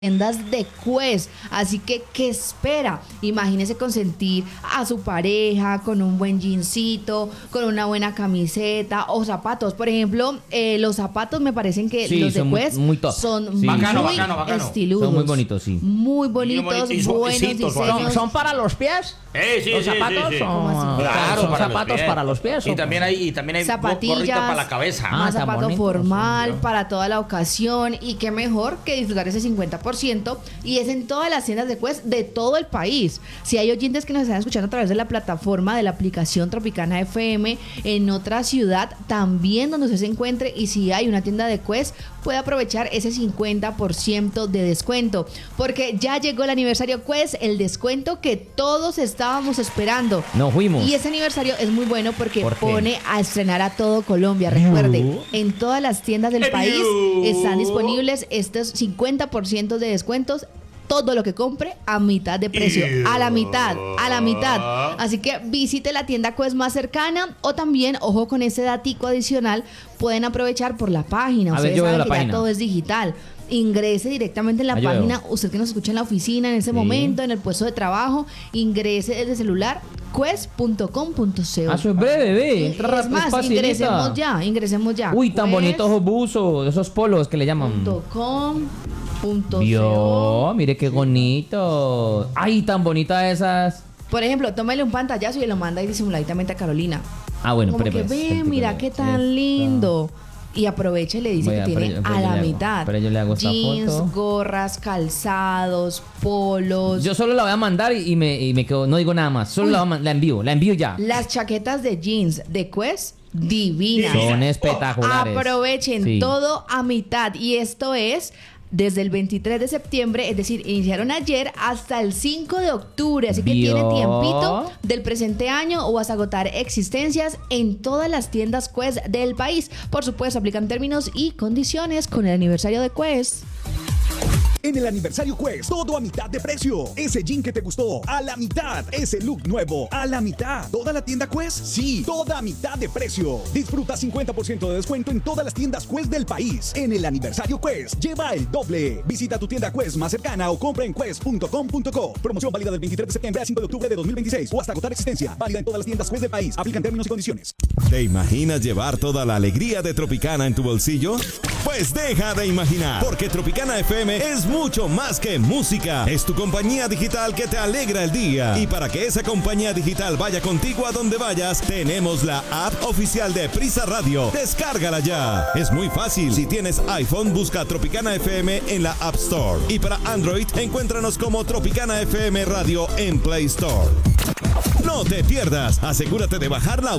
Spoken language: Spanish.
tiendas de Quest, así que ¿qué espera? Imagínese consentir a su pareja con un buen jeansito, con una buena camiseta o zapatos. Por ejemplo, los zapatos me parecen que los de Quest muy top. son Sí. Bacano. estiludos. Son muy bonitos, sí. Muy bonitos, Y buenos suavecitos, diseños. ¿Son para los pies? Sí, ¿Los zapatos? sí. ¿Cómo así? Claro, ¿Son para zapatos los pies. para los pies? Y también hay Zapatillas, gorrito para la cabeza. Ah, más tan zapato bonitos, formal sí, para toda la ocasión, y qué mejor que disfrutar ese 50%, y es en todas las tiendas de Quest de todo el país. Si hay oyentes que nos están escuchando a través de la plataforma de la aplicación Tropicana FM en otra ciudad, también donde usted se encuentre, y si hay una tienda de Quest, puede aprovechar ese 50% de descuento, porque ya llegó el aniversario Quest, el descuento que todos estábamos esperando. No fuimos. Y ese aniversario es muy bueno porque ¿Por qué? pone a estrenar a todo Colombia. Recuerde, en todas las tiendas del país están disponibles estos 50% de descuentos. Todo lo que compre a mitad de precio, a la mitad. Así que visite la tienda Quest más cercana, o también, ojo con ese datico adicional, pueden aprovechar por la página. A ver, Ustedes yo veo saben la que ya página. todo es digital. Ingrese directamente en la yo página, veo. usted que nos escucha en la oficina en ese momento, en el puesto de trabajo, ingrese desde celular quest.com.co. Eso es breve, ve. Entra Es rápido, más, facilita. ingresemos ya. Uy, tan bonitos esos buzos, esos polos que le llaman. Quest.com.co. Vio, mire qué bonito. Ay, tan bonitas esas. Por ejemplo, tómele un pantallazo y lo manda ahí disimuladamente a Carolina. Ah, bueno, Como pero que ve, mira qué tan lindo. Y aprovecha y le dice que tiene a la mitad. Pero yo le hago esta jeans, foto. gorras, calzados, polos. Yo solo la voy a mandar y me quedo, no digo nada más. Solo la envío ya. Las chaquetas de jeans de Quest, divinas. Son espectaculares. Aprovechen Sí. todo a mitad. Y esto es desde el 23 de septiembre, es decir, iniciaron ayer hasta el 5 de octubre. Así que ¿Vio? tiene tiempito del presente año o hasta agotar existencias en todas las tiendas Quest del país. Por supuesto, aplican términos y condiciones con el aniversario de Quest. En el aniversario Quest, todo a mitad de precio. Ese jean que te gustó, a la mitad. Ese look nuevo, a la mitad. ¿Toda la tienda Quest? Sí, toda a mitad de precio. Disfruta 50% de descuento en todas las tiendas Quest del país. En el aniversario Quest, lleva el doble. Visita tu tienda Quest más cercana o compra en quest.com.co. Promoción válida del 23 de septiembre al 5 de octubre de 2026 o hasta agotar existencia. Válida en todas las tiendas Quest del país. Aplican términos y condiciones. ¿Te imaginas llevar toda la alegría de Tropicana en tu bolsillo? Pues deja de imaginar, porque Tropicana FM es mucho más que música. Es tu compañía digital que te alegra el día. Y para que esa compañía digital vaya contigo a donde vayas, tenemos la app oficial de Prisa Radio. Descárgala ya. Es muy fácil. Si tienes iPhone, busca Tropicana FM en la App Store. Y para Android, encuéntranos como Tropicana FM Radio en Play Store. No te pierdas. Asegúrate de bajar la